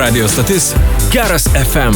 Radio stotis Geras FM.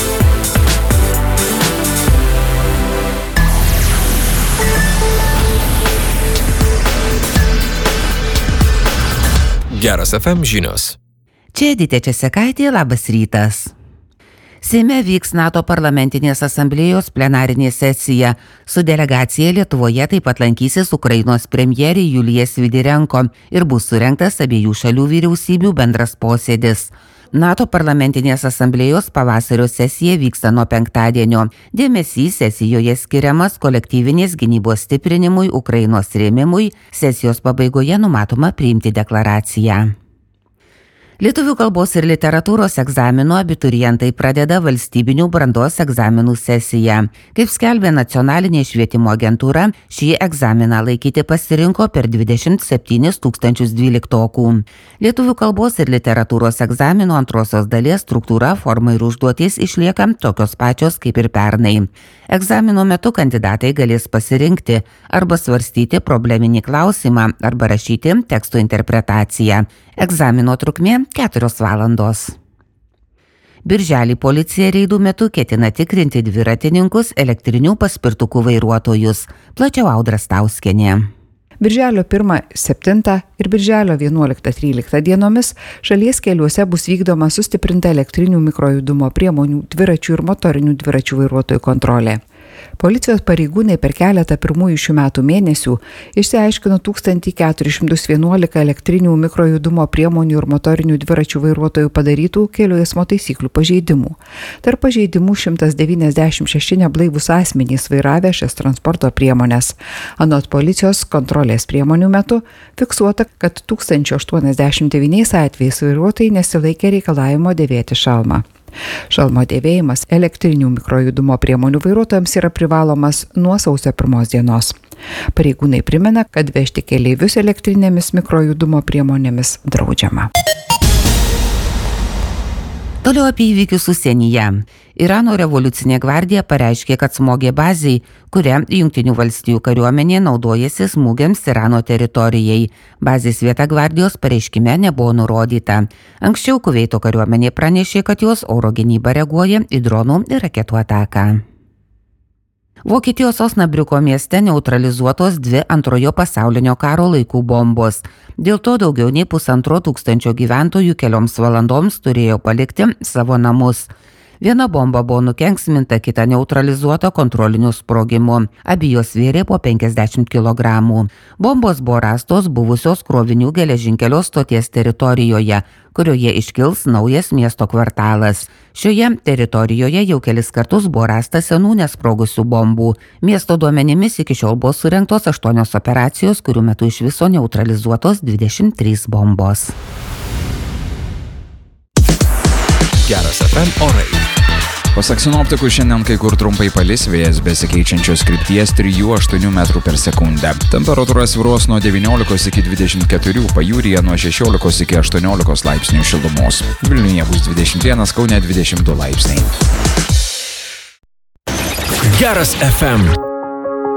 Geras FM žinios. Čia Editė Česekaitė, labas rytas. Seime vyks NATO parlamentinės asamblėjos plenarinė sesija. Su delegacija Lietuvoje taip pat lankysis Ukrainos premjerė Julija Svidirenko ir bus surengtas abiejų šalių vyriausybių bendras posėdis. NATO parlamentinės asamblėjos pavasario sesija vyksta nuo penktadienio. Dėmesys sesijoje skiriamas kolektyvinės gynybos stiprinimui, Ukrainos rėmimui. Sesijos pabaigoje numatoma priimti deklaraciją. Lietuvių kalbos ir literatūros egzamino abiturientai pradeda valstybinių brandos egzaminų sesiją. Kaip skelbė Nacionalinė švietimo agentūra, šį egzaminą laikyti pasirinko per 27 000 dvyliktokų. Lietuvių kalbos ir literatūros egzamino antrosios dalies struktūra, forma ir užduotys išlieka tokios pačios kaip ir pernai. Egzamino metu kandidatai galės pasirinkti arba svarstyti probleminį klausimą, arba rašyti teksto interpretaciją. Egzamino trukmė 4 valandos. Birželį policija reidų metu ketina tikrinti dviratininkus, elektrinių paspirtukų vairuotojus. Plačiau Audra Stauskienė. Birželio 1, 7 ir birželio 11-13 dienomis šalies keliuose bus vykdoma sustiprinta elektrinių mikrojudumo priemonių, dviračių ir motorinių dviračių vairuotojų kontrolė. Policijos pareigūnai per keletą pirmųjų šių metų mėnesių išsiaiškino 1411 elektrinių mikrojudumo priemonių ir motorinių dviračių vairuotojų padarytų kelių eismo taisyklių pažeidimų. Tarp pažeidimų 196 neblaivūs asmenys vairavę šias transporto priemonės. Anot policijos kontrolės priemonių metu fiksuota, kad 1089 atvejais vairuotojai nesilaikė reikalavimo dėvėti šalmą. Šalmo dėvėjimas elektrinių mikrojudumo priemonių vairuotojams yra privalomas nuo sausio 1 dienos. Pareigūnai primena, kad vežti keleivius elektrinėmis mikrojudumo priemonėmis draudžiama. Toliau apie įvykius užsienyje. Irano revoliucinė gvardija pareiškė, kad smogė bazei, kuria Jungtinių valstijų kariuomenė naudojasi smūgiams Irano teritorijai. Bazės vieta gvardijos pareiškime nebuvo nurodyta. Anksčiau Kuveito kariuomenė pranešė, kad jos oro gynyba reaguoja į dronų ir raketų ataką. Vokietijos Osnabriuko mieste neutralizuotos 2 antrojo pasaulinio karo laikų bombos. Dėl to daugiau nei 1500 gyventojų kelioms valandoms turėjo palikti savo namus. Viena bomba buvo nukenksminta, kita neutralizuota kontroliniu sprogimu. Abi jos svėrė po 50 kg. Bombos buvo rastos buvusios krovinių geležinkelio stoties teritorijoje, kurioje iškils naujas miesto kvartalas. Šioje teritorijoje jau kelis kartus buvo rasta senų nesprogusių bombų. Miesto duomenimis iki šiol buvo surengtos 8 operacijos, kurių metu iš viso neutralizuotos 23 bombos. Geras FM orai. Pasak sinoptikų, šiandien kai kur trumpai palis, vėjas besikeičiančios krypties 3-8 metrų per sekundę. Temperatūra svyruos nuo 19 iki 24, pajūryje nuo 16 iki 18 laipsnių šilumos. Vilniuje bus 21, Kaune 22 laipsniai. Geras FM.